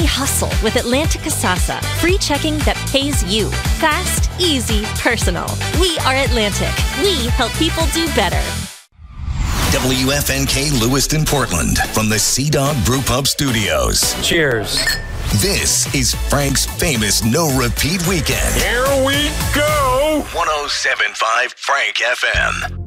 hustle with Atlantic Casasa. Free checking that pays you. Fast, easy, personal. We are Atlantic. We help people do better. WFNK Lewiston, Portland, from the Sea Dog Brew Pub Studios. Cheers. This is Frank's famous No Repeat Weekend. Here we go. 107.5 Frank FM.